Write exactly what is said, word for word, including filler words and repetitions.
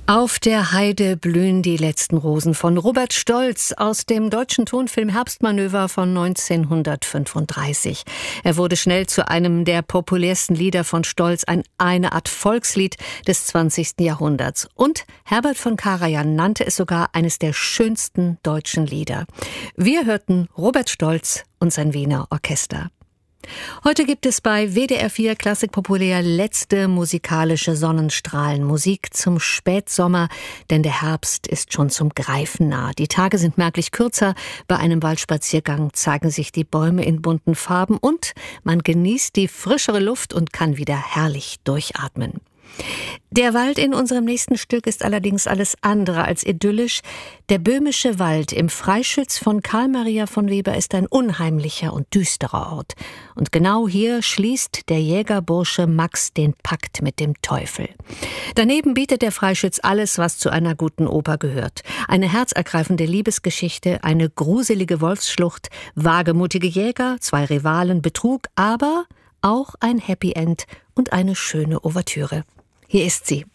Auf der Heide blühen die letzten Rosen von Robert Stolz aus dem deutschen Tonfilm Herbstmanöver von neunzehnhundertfünfunddreißig. Er wurde schnell zu einem der populärsten Lieder von Stolz, ein, eine Art Volkslied des zwanzigsten Jahrhunderts. Und Herbert von Karajan nannte es sogar eines der schönsten deutschen Lieder. Wir hörten Robert Stolz und sein Wiener Orchester. Heute gibt es bei W D R vier Klassik Populär letzte musikalische Sonnenstrahlen. Musik zum Spätsommer, denn der Herbst ist schon zum Greifen nah. Die Tage sind merklich kürzer. Bei einem Waldspaziergang zeigen sich die Bäume in bunten Farben und man genießt die frischere Luft und kann wieder herrlich durchatmen. Der Wald in unserem nächsten Stück ist allerdings alles andere als idyllisch. Der böhmische Wald im Freischütz von Karl Maria von Weber ist ein unheimlicher und düsterer Ort. Und genau hier schließt der Jägerbursche Max den Pakt mit dem Teufel. Daneben bietet der Freischütz alles, was zu einer guten Oper gehört. Eine herzergreifende Liebesgeschichte, eine gruselige Wolfsschlucht, wagemutige Jäger, zwei Rivalen, Betrug, aber auch ein Happy End und eine schöne Ouvertüre. Hier ist sie.